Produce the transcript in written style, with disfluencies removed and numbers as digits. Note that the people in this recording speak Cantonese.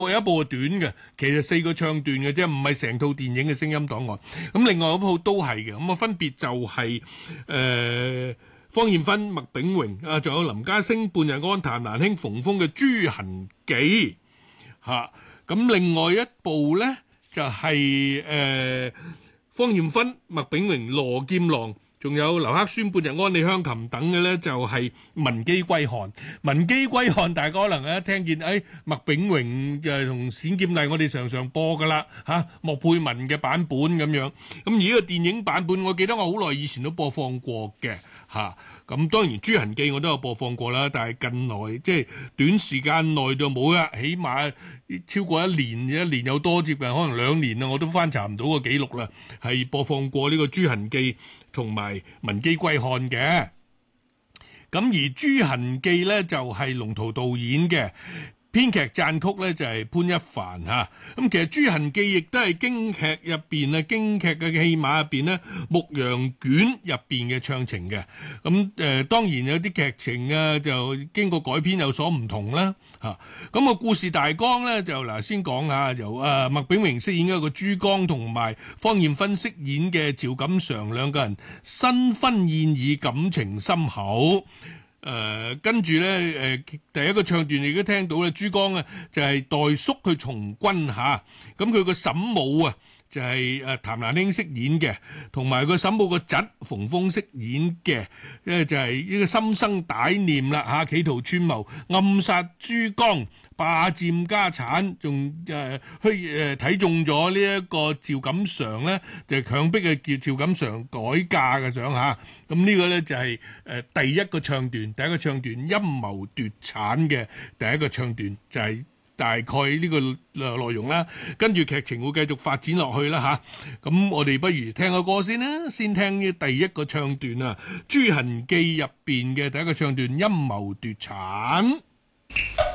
有一部係短嘅，其實4個唱段嘅啫，唔係成套電影嘅聲音檔案。咁另外嗰套都係嘅，咁啊分別就係芳艷芬、麥炳榮啊，仲有林家聲、半日安、譚蘭卿、馮峰嘅《朱痕記》嚇。咁另外一部咧就係芳艷芬、麥炳榮、羅劍郎，仲有劉克宣、半日安、李香琴等嘅咧，就係文姬歸漢。文姬歸漢，大家可能聽見麥炳榮同冼劍麗，我哋常常播噶啦嚇，莫佩文嘅版本咁樣。咁而呢個電影版本，我記得我好耐以前都播放過嘅嚇。咁當然《朱痕記》我都有播放過啦，但係近來即係短時間內就冇啦，起碼超過一年有多，接近可能2年啦，我都翻查唔到個記錄啦，係播放過呢個《朱痕記》同埋《文姬歸漢》嘅。咁而《朱痕記》咧就係龍圖導演嘅。編劇撰曲咧就係潘一帆嚇。咁其實《朱痕記》亦都係京劇入邊啊，京劇嘅戲碼入邊咧，牧羊卷入邊嘅唱情嘅。咁當然有啲劇情啊就經過改編有所唔同啦嚇。咁個故事大綱咧就嗱先講下，由麥炳榮飾演嘅一個朱剛同埋芳艷芬飾演嘅趙錦常兩個人新婚燕爾，感情深厚。跟住咧，第一個唱段你都聽到咧，朱剛啊就係代叔去從軍嚇，咁佢個嬸母啊就係譚蘭卿飾演嘅，同埋個嬸母個侄馮峰飾演嘅，就係呢個心生歹念啦嚇，企圖串謀暗殺朱剛，霸佔家產，仲睇中咗呢一個趙錦常咧，就強迫佢叫趙錦常改嫁嘅想嚇。咁呢個咧就係第一個唱段，第一個唱段陰謀奪產嘅第一個唱段就係大概呢個內容啦。跟住劇情會繼續發展落去啦嚇。咁我哋不如聽個歌先啦，先聽呢第一個唱段啊，《朱痕記》入邊嘅第一個唱段陰謀奪產。